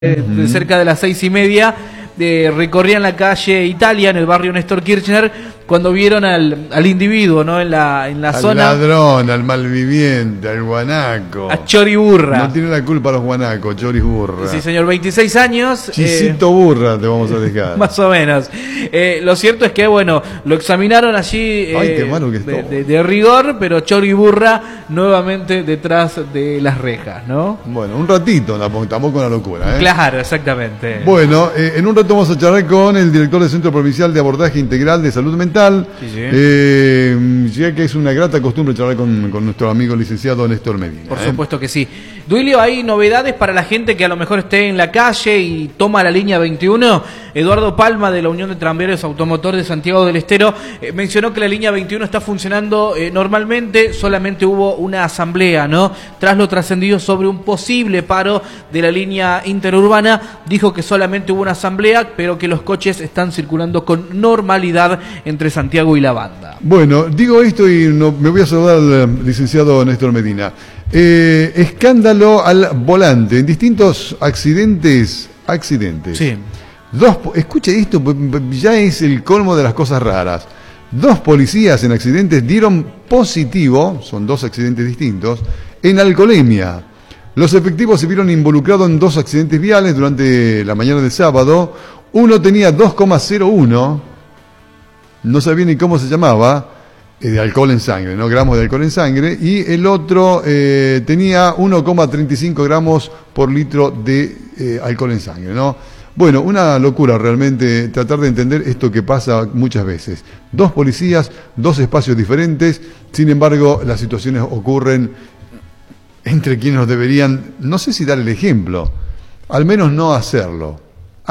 Cerca de las 6:30, recorrían la calle Italia, en el barrio Néstor Kirchner, cuando vieron al individuo, ¿no? en la zona. Al ladrón, al malviviente, al guanaco. A Chori Burra. No tiene la culpa los guanacos, Chori Burra. Sí, señor, 26 años. Chisito Burra te vamos a dejar. Más o menos. Lo cierto es que, bueno, lo examinaron allí Ay, qué malo que estuvo. de rigor, pero Chori Burra nuevamente detrás de las rejas, ¿no? Bueno, un ratito, tampoco una locura, ¿eh? Claro, exactamente. Bueno, en un rato vamos a charlar con el director del Centro Provincial de Abordaje Integral de Salud Mental. Sí. Ya que es una grata costumbre charlar con nuestro amigo licenciado Néstor Medina. Por supuesto que sí. Duilio, ¿hay novedades para la gente que a lo mejor esté en la calle y toma la línea 21? Eduardo Palma, de la Unión de Tranviarios Automotor de Santiago del Estero, mencionó que la línea 21 está funcionando normalmente. Solamente hubo una asamblea, ¿no? Tras lo trascendido sobre un posible paro de la línea interurbana, dijo que solamente hubo una asamblea, pero que los coches están circulando con normalidad entre Santiago y la banda. Bueno, digo esto y me voy a saludar al licenciado Néstor Medina. Escándalo al volante en distintos accidentes. Sí. Escuche esto, ya es el colmo de las cosas raras. 2 policías en accidentes dieron positivo, son 2 accidentes distintos, en alcoholemia. Los efectivos se vieron involucrados en 2 accidentes viales durante la mañana del sábado. Uno tenía 2,01, no sabía ni cómo se llamaba, de alcohol en sangre, ¿no? Gramos de alcohol en sangre, y el otro tenía 1,35 gramos por litro de alcohol en sangre, ¿no? Bueno, una locura realmente tratar de entender esto que pasa muchas veces. 2 policías, 2 espacios diferentes, sin embargo, las situaciones ocurren entre quienes nos deberían, no sé si dar el ejemplo, al menos no hacerlo.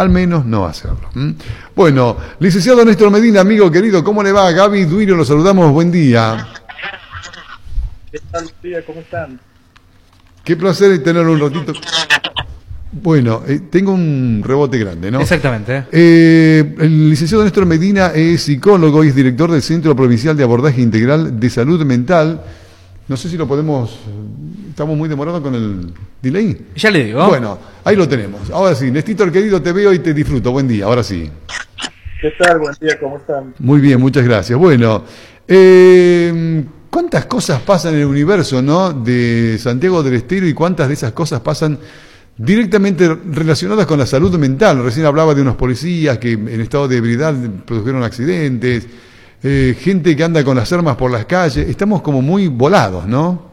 Bueno, licenciado Néstor Medina, amigo querido, ¿cómo le va? Gaby, Duilio, los saludamos, buen día. ¿Qué tal, tía? ¿Cómo están? Qué placer tener un ratito. Bueno, tengo un rebote grande, ¿no? Exactamente. El licenciado Néstor Medina es psicólogo y es director del Centro Provincial de Abordaje Integral de Salud Mental. No sé si lo podemos... Estamos muy demorados con el delay. Ya le digo. Bueno, ahí lo tenemos. Ahora sí, Néstor querido, te veo y te disfruto. Buen día, ahora sí. ¿Qué tal? Buen día, ¿cómo están? Muy bien, muchas gracias. Bueno, ¿cuántas cosas pasan en el universo, no, de Santiago del Estero, y cuántas de esas cosas pasan directamente relacionadas con la salud mental? Recién hablaba de unos policías que en estado de ebriedad produjeron accidentes, gente que anda con las armas por las calles. Estamos como muy volados, ¿no?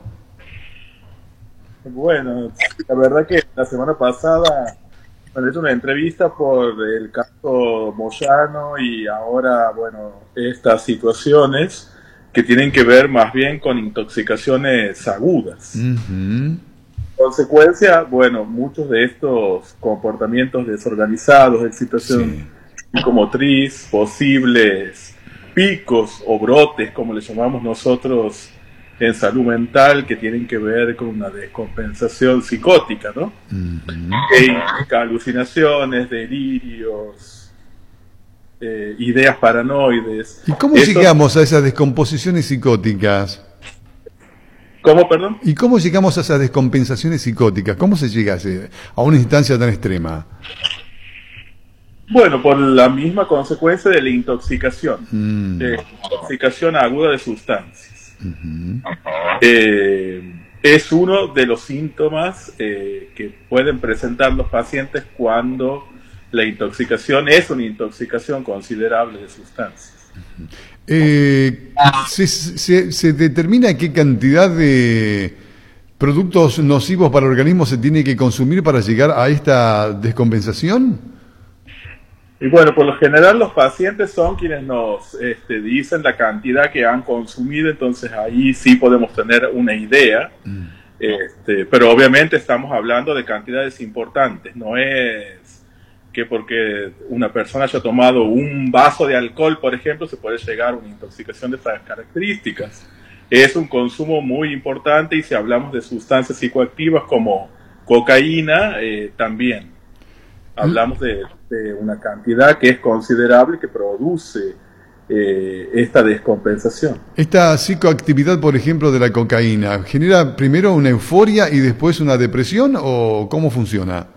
Bueno, la verdad que la semana pasada me hice una entrevista por el caso Moyano y ahora, bueno, estas situaciones que tienen que ver más bien con intoxicaciones agudas. Uh-huh. Consecuencia, bueno, muchos de estos comportamientos desorganizados, excitación psicomotriz, posibles picos o brotes, como le llamamos nosotros en salud mental, que tienen que ver con una descompensación psicótica, ¿no? Uh-huh. Que implica alucinaciones, delirios, ideas paranoides. ¿Y cómo llegamos a esas descomposiciones psicóticas? ¿Cómo, perdón? ¿Y cómo llegamos a esas descompensaciones psicóticas? ¿Cómo se llega a una instancia tan extrema? Bueno, por la misma consecuencia de la intoxicación, intoxicación aguda de sustancias. Uh-huh. Es uno de los síntomas que pueden presentar los pacientes cuando la intoxicación es una intoxicación considerable de sustancias. ¿Se determina qué cantidad de productos nocivos para el organismo se tiene que consumir para llegar a esta descompensación? Y bueno, por lo general los pacientes son quienes nos dicen la cantidad que han consumido, entonces ahí sí podemos tener una idea, pero obviamente estamos hablando de cantidades importantes. No es que porque una persona haya tomado un vaso de alcohol, por ejemplo, se puede llegar a una intoxicación de estas características. Es un consumo muy importante, y si hablamos de sustancias psicoactivas como cocaína, también hablamos de una cantidad que es considerable, que produce esta descompensación. Esta psicoactividad, por ejemplo, de la cocaína, ¿genera primero una euforia y después una depresión, o cómo funciona?